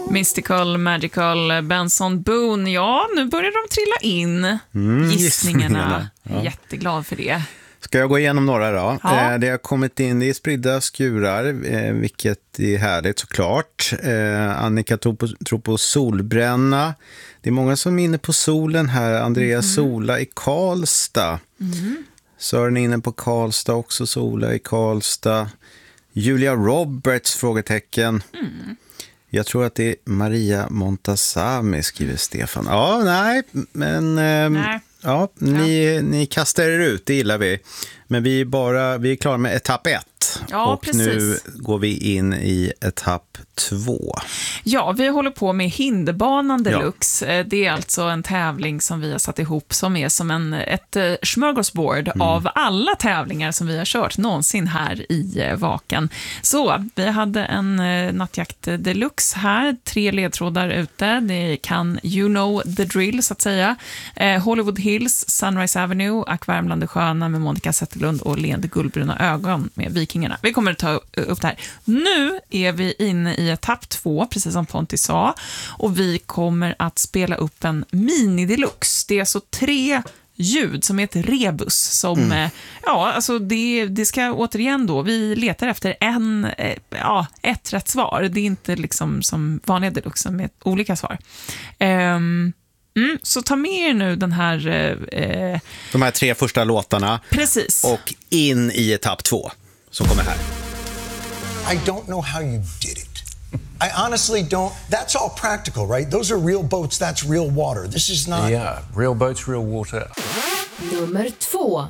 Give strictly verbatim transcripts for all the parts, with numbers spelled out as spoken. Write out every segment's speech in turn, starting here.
Mystical, Magical, Benson Boone. Ja, nu börjar de trilla in. Mm, gissningarna. gissningarna. Ja. Jätteglad för det. Ska jag gå igenom några då? Ja. Eh, det har kommit in i spridda skurar, eh, vilket är härligt såklart. Eh, Annika tror på, tror på solbränna. Det är många som är inne på solen här. Andreas mm. Sola i Karlstad. Mm. Sören är inne på Karlstad också. Sola i Karlstad. Julia Roberts, frågetecken. Mm. Jag tror att det är Maria Montazami, skriver Stefan. Ja, nej, men... Eh, nej. Ja, ni, ja. ni kastar er ut, det gillar vi. Men vi är, bara, vi är klara med etapp ett. Ja, och precis. Nu går vi in i etapp två. Ja, vi håller på med Hinderbanan Deluxe. Ja. Det är alltså en tävling som vi har satt ihop som är som en, ett smörgåsbord mm. av alla tävlingar som vi har kört någonsin här i Vaken. Så, vi hade en nattjakt deluxe här. Tre ledtrådar ute. Det kan You Know The Drill, så att säga. Eh, Hollywood Hills, Sunrise Avenue, Akvärmland och Sköna med Monica Zetterlund och Leende guldbruna ögon med Vikingarna. Vi kommer att ta upp det här. Nu är vi inne i etapp två, precis som Ponti sa. Och vi kommer att spela upp en mini-deluxe. Det är alltså tre ljud som är ett rebus. Som, mm. ja, alltså det, det ska återigen då, vi letar efter en, ja, ett rätt svar. Det är inte liksom som vanliga deluxe med olika svar. Um, Mm, så ta med er nu den här... Eh, De här tre första låtarna. Precis. Och in i etapp två, som kommer här. I don't know how you did it. I honestly don't... That's all practical, right? Those are real boats, that's real water. This is not... Yeah, real boats, real water. Nummer två.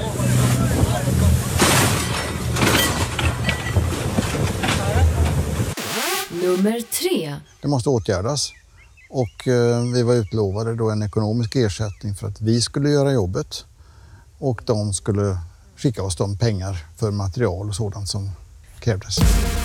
Nummer tre. Det måste åtgärdas. Och eh, vi var utlovade då en ekonomisk ersättning för att vi skulle göra jobbet. Och de skulle skicka oss de pengar för material och sådant som krävdes.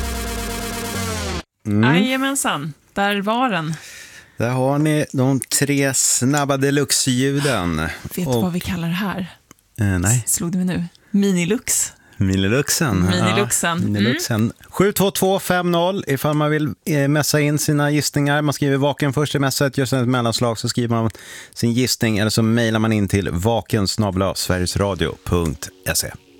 Mm. Jajamensan, där var den. Där har ni de tre snabba deluxe-ljuden. Vet du vad vi kallar det här? Eh, nej. Slog du mig nu? Minilux. Miniluxen. Miniluxen. Ja, miniluxen. Mm. sju två två fem noll ifall man vill eh, mässa in sina gissningar. Man skriver vaken först i mässet, gör sen ett mellanslag, så skriver man sin gissning eller så mejlar man in till vaken snabel-a sverigesradio punkt se.